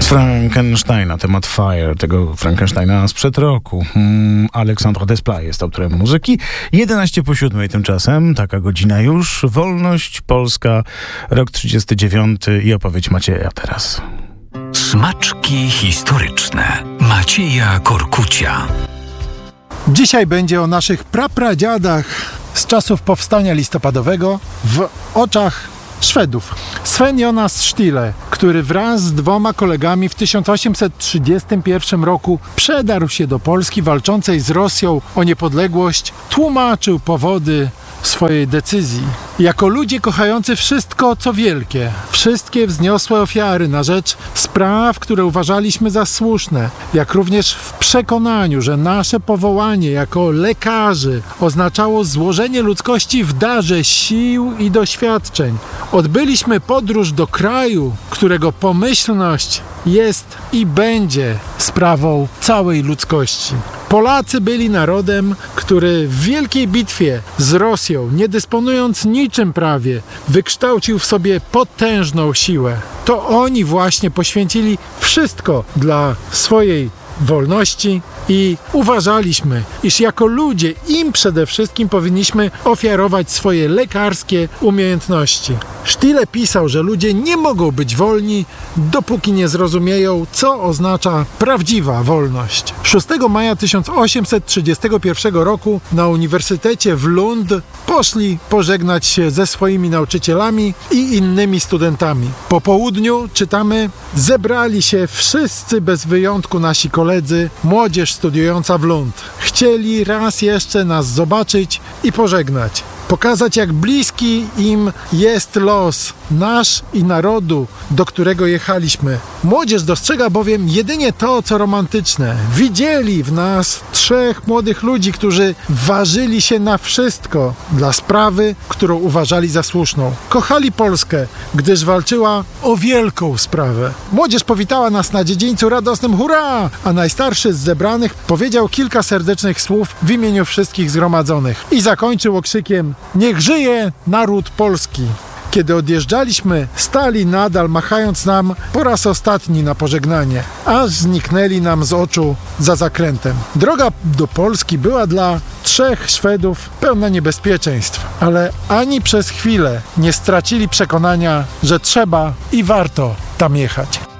Z Frankensteina, temat Fire, tego Frankensteina sprzed roku. Alexandre Desplat jest autorem muzyki. 11:07 tymczasem, taka godzina już. Wolność Polska, rok 39 i opowiedź Macieja teraz. Smaczki historyczne Macieja Korkucia. Dzisiaj będzie o naszych prapradziadach z czasów powstania listopadowego w oczach Szwedów. Sven Jonas Stille, który wraz z 2 kolegami w 1831 roku przedarł się do Polski walczącej z Rosją o niepodległość, tłumaczył powody swojej decyzji. Jako ludzie kochający wszystko, co wielkie, wszystkie wzniosłe ofiary na rzecz spraw, które uważaliśmy za słuszne, jak również w przekonaniu, że nasze powołanie jako lekarzy oznaczało złożenie ludzkości w darze sił i doświadczeń. Odbyliśmy podróż do kraju, którego pomyślność jest i będzie sprawą całej ludzkości. Polacy byli narodem, który w wielkiej bitwie z Rosją, nie dysponując niczym prawie, wykształcił w sobie potężną siłę. To oni właśnie poświęcili wszystko dla swojej wolności i uważaliśmy, iż jako ludzie im przede wszystkim powinniśmy ofiarować swoje lekarskie umiejętności. Stille pisał, że ludzie nie mogą być wolni, dopóki nie zrozumieją, co oznacza prawdziwa wolność. 6 maja 1831 roku na Uniwersytecie w Lund poszli pożegnać się ze swoimi nauczycielami i innymi studentami. Po południu, czytamy, zebrali się wszyscy bez wyjątku nasi koledzy, młodzież studiująca w Lund. Chcieli raz jeszcze nas zobaczyć i pożegnać. Pokazać, jak bliski im jest los nasz i narodu, do którego jechaliśmy. Młodzież dostrzega bowiem jedynie to, co romantyczne. Widzieli w nas 3 młodych ludzi, którzy ważyli się na wszystko dla sprawy, którą uważali za słuszną. Kochali Polskę, gdyż walczyła o wielką sprawę. Młodzież powitała nas na dziedzińcu radosnym hurra, a najstarszy z zebranych powiedział kilka serdecznych słów w imieniu wszystkich zgromadzonych i zakończył okrzykiem: niech żyje naród polski! Kiedy odjeżdżaliśmy, stali nadal, machając nam po raz ostatni na pożegnanie, aż zniknęli nam z oczu za zakrętem. Droga do Polski była dla 3 Szwedów pełna niebezpieczeństw, ale ani przez chwilę nie stracili przekonania, że trzeba i warto tam jechać.